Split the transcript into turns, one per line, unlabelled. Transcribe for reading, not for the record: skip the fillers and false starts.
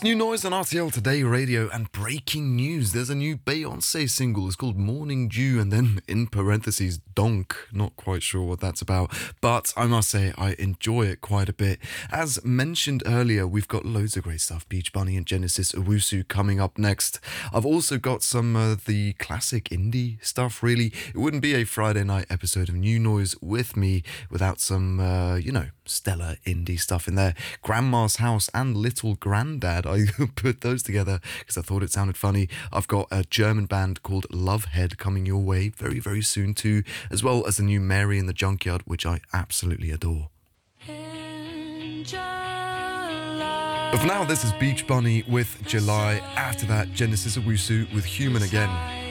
New Noise on RTL Today Radio, and breaking news. There's a new Beyoncé single. It's called Morning Dew, and then in parentheses, Donk. Not quite sure what that's about, but I must say I enjoy it quite a bit. As mentioned earlier, we've got loads of great stuff. Beach Bunny and Genesis Owusu coming up next. I've also got some of the classic indie stuff, really. It wouldn't be a Friday night episode of New Noise with me without some, stellar indie stuff in there. Grandma's House and Little Grandad. I put those together because I thought it sounded funny. I've got a German band called Lovehead coming your way very, very soon too, as well as the new Mary in the Junkyard, which I absolutely adore. But for now, this is Beach Bunny with July. After that, Genesis Owusu with Human Again.